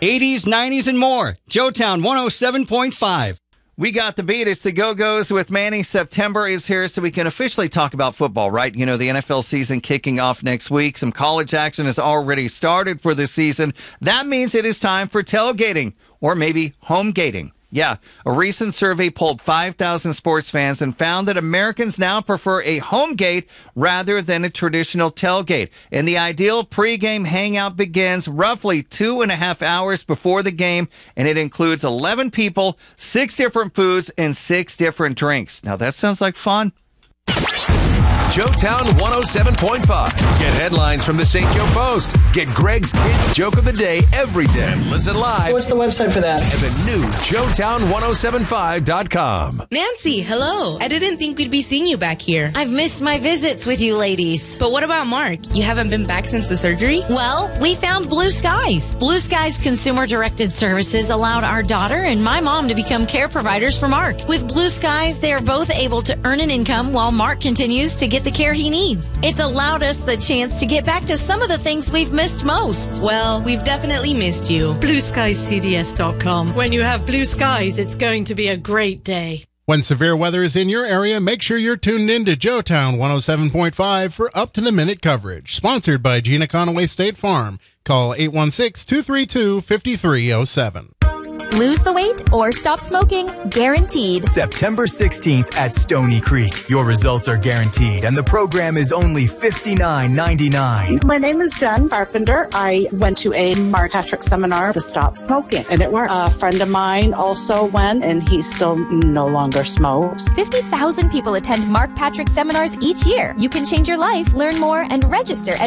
80s, 90s, and more. Joetown 107.5. We got the beat. It's the Go-Go's with Manny. September is here, so we can officially talk about football, right? You know, the NFL season kicking off next week. Some college action has already started for this season. That means it is time for tailgating, or maybe home gating. Yeah, a recent survey polled 5,000 sports fans and found that Americans now prefer a home gate rather than a traditional tailgate. And the ideal pregame hangout begins roughly 2.5 hours before the game, and it includes 11 people, 6 different foods, and 6 different drinks. Now, that sounds like fun. Joetown 107.5. Get headlines from the St. Joe Post. Get Greg's Kids Joke of the Day every day. Listen live. What's the website for that? At the new Joetown1075.com. Nancy, hello. I didn't think we'd be seeing you back here. I've missed my visits with you ladies. But what about Mark? You haven't been back since the surgery? Well, we found Blue Skies. Blue Skies consumer-directed services allowed our daughter and my mom to become care providers for Mark. With Blue Skies, they are both able to earn an income while Mark continues to get the care he needs. It's allowed us the chance to get back to some of the things we've missed most. Well, we've definitely missed you. BlueSkiesCDS.com. When you have blue skies, it's going to be a great day. When severe weather is in your area, make sure you're tuned in to Joetown 107.5 for up-to-the-minute coverage. Sponsored by Gina Conaway State Farm. Call 816-232-5307. Lose the weight or stop smoking, guaranteed. September 16th at Stony Creek. Your results are guaranteed, and the program is only $59.99. My name is Jen Carpenter. I went to a Mark Patrick seminar to stop smoking, and it worked. A friend of mine also went, and he still no longer smokes. 50,000 people attend Mark Patrick seminars each year. You can change your life, learn more, and register at